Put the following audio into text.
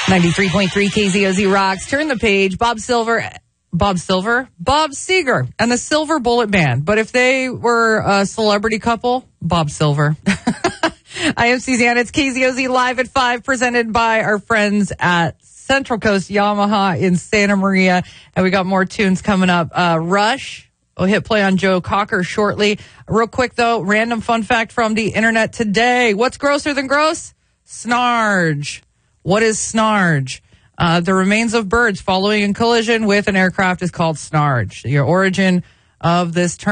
93.3 KZOZ rocks. Turn the page. Bob Seger, and the Silver Bullet Band. But if they were a celebrity couple, Bob Silver. I am Suzanne. It's KZOZ Live at 5, presented by our friends at Central Coast Yamaha in Santa Maria. And we got more tunes coming up. Rush will hit play on Joe Cocker shortly. Real quick, though, random fun fact from the internet today. What's grosser than gross? Snarge. What is snarge? The remains of birds following in collision with an aircraft is called snarge. The origin of this term